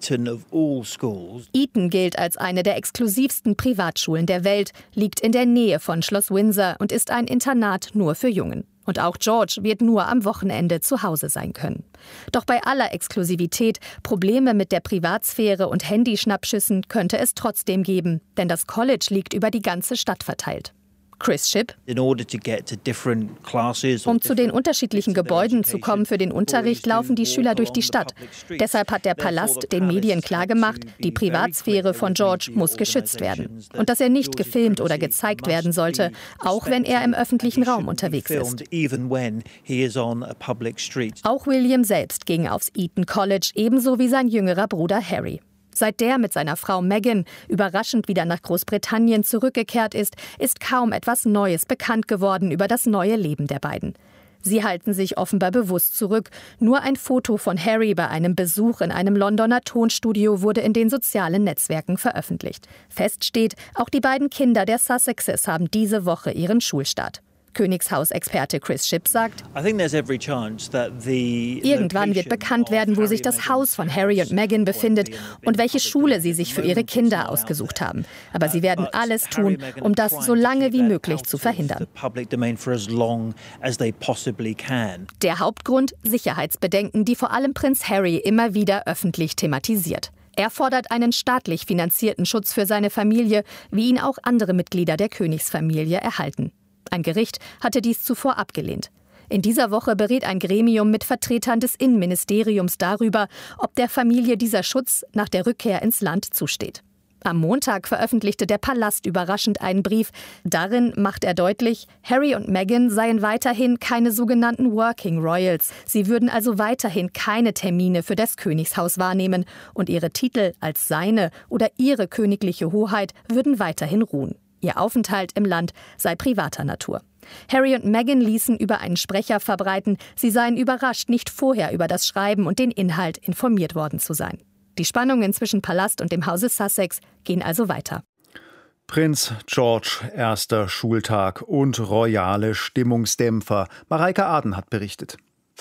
Eton gilt als eine der exklusivsten Privatschulen der Welt, liegt in der Nähe von Schloss Windsor und ist ein Internat nur für Jungen. Und auch George wird nur am Wochenende zu Hause sein können. Doch bei aller Exklusivität, Probleme mit der Privatsphäre und Handyschnappschüssen könnte es trotzdem geben, denn das College liegt über die ganze Stadt verteilt. Chris Shipp: Um zu den unterschiedlichen Gebäuden zu kommen für den Unterricht, laufen die Schüler durch die Stadt. Deshalb hat der Palast den Medien klargemacht, die Privatsphäre von George muss geschützt werden. Und dass er nicht gefilmt oder gezeigt werden sollte, auch wenn er im öffentlichen Raum unterwegs ist. Auch William selbst ging aufs Eton College, ebenso wie sein jüngerer Bruder Harry. Seit der mit seiner Frau Meghan überraschend wieder nach Großbritannien zurückgekehrt ist, ist kaum etwas Neues bekannt geworden über das neue Leben der beiden. Sie halten sich offenbar bewusst zurück. Nur ein Foto von Harry bei einem Besuch in einem Londoner Tonstudio wurde in den sozialen Netzwerken veröffentlicht. Fest steht, auch die beiden Kinder der Sussexes haben diese Woche ihren Schulstart. Königshausexperte Chris Shipp sagt: Irgendwann wird bekannt werden, wo sich das Haus von Harry und Meghan befindet und welche Schule sie sich für ihre Kinder ausgesucht haben. Aber sie werden alles tun, um das so lange wie möglich zu verhindern. Der Hauptgrund: Sicherheitsbedenken, die vor allem Prinz Harry immer wieder öffentlich thematisiert. Er fordert einen staatlich finanzierten Schutz für seine Familie, wie ihn auch andere Mitglieder der Königsfamilie erhalten. Ein Gericht hatte dies zuvor abgelehnt. In dieser Woche berät ein Gremium mit Vertretern des Innenministeriums darüber, ob der Familie dieser Schutz nach der Rückkehr ins Land zusteht. Am Montag veröffentlichte der Palast überraschend einen Brief. Darin macht er deutlich, Harry und Meghan seien weiterhin keine sogenannten Working Royals. Sie würden also weiterhin keine Termine für das Königshaus wahrnehmen und ihre Titel als seine oder ihre königliche Hoheit würden weiterhin ruhen. Ihr Aufenthalt im Land sei privater Natur. Harry und Meghan ließen über einen Sprecher verbreiten, sie seien überrascht, nicht vorher über das Schreiben und den Inhalt informiert worden zu sein. Die Spannungen zwischen Palast und dem Hause Sussex gehen also weiter. Prinz George, erster Schultag und royale Stimmungsdämpfer. Mareike Aden hat berichtet.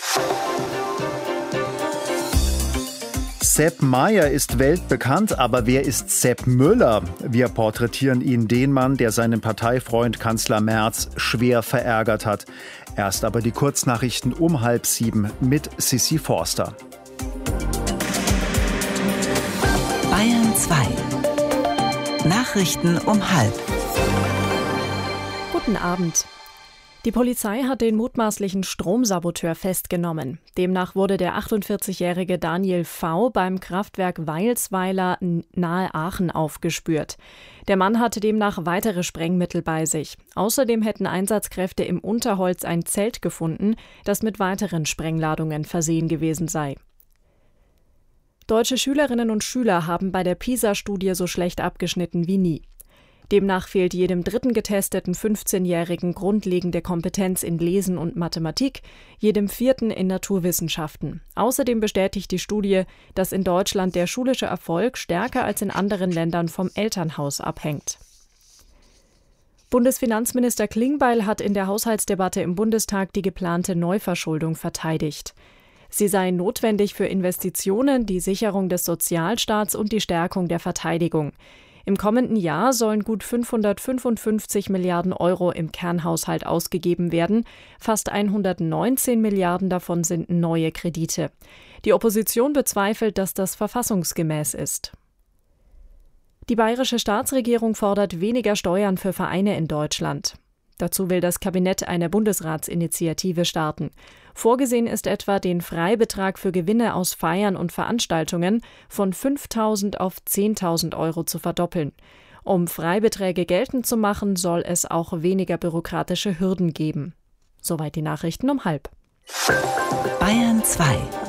Sepp Maier ist weltbekannt, aber wer ist Sepp Müller? Wir porträtieren ihn, den Mann, der seinen Parteifreund Kanzler Merz schwer verärgert hat. Erst aber die Kurznachrichten um 6:30 mit Sissi Forster. Bayern 2. Nachrichten um 6:30. Guten Abend. Die Polizei hat den mutmaßlichen Stromsaboteur festgenommen. Demnach wurde der 48-jährige Daniel V. beim Kraftwerk Weilsweiler nahe Aachen aufgespürt. Der Mann hatte demnach weitere Sprengmittel bei sich. Außerdem hätten Einsatzkräfte im Unterholz ein Zelt gefunden, das mit weiteren Sprengladungen versehen gewesen sei. Deutsche Schülerinnen und Schüler haben bei der PISA-Studie so schlecht abgeschnitten wie nie. Demnach fehlt jedem dritten getesteten 15-Jährigen grundlegende Kompetenz in Lesen und Mathematik, jedem vierten in Naturwissenschaften. Außerdem bestätigt die Studie, dass in Deutschland der schulische Erfolg stärker als in anderen Ländern vom Elternhaus abhängt. Bundesfinanzminister Klingbeil hat in der Haushaltsdebatte im Bundestag die geplante Neuverschuldung verteidigt. Sie sei notwendig für Investitionen, die Sicherung des Sozialstaats und die Stärkung der Verteidigung. Im kommenden Jahr sollen gut 555 Milliarden Euro im Kernhaushalt ausgegeben werden. Fast 119 Milliarden davon sind neue Kredite. Die Opposition bezweifelt, dass das verfassungsgemäß ist. Die bayerische Staatsregierung fordert weniger Steuern für Vereine in Deutschland. Dazu will das Kabinett eine Bundesratsinitiative starten. Vorgesehen ist etwa, den Freibetrag für Gewinne aus Feiern und Veranstaltungen von 5.000 auf 10.000 Euro zu verdoppeln. Um Freibeträge geltend zu machen, soll es auch weniger bürokratische Hürden geben. Soweit die Nachrichten um 6:30. Bayern 2.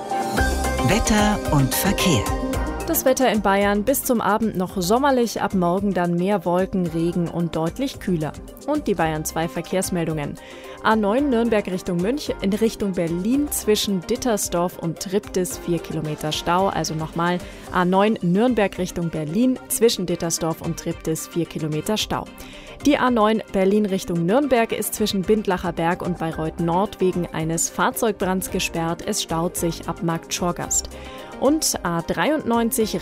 Wetter und Verkehr. Das Wetter in Bayern bis zum Abend noch sommerlich, ab morgen dann mehr Wolken, Regen und deutlich kühler. Und die Bayern 2 Verkehrsmeldungen. A9 Nürnberg Richtung München, in Richtung Berlin zwischen Dittersdorf und Triptis 4 Kilometer Stau. Also nochmal A9 Nürnberg Richtung Berlin zwischen Dittersdorf und Triptis 4 Kilometer Stau. Die A9 Berlin Richtung Nürnberg ist zwischen Bindlacher Berg und Bayreuth Nord wegen eines Fahrzeugbrands gesperrt. Es staut sich ab Markt Schorgast. Und A93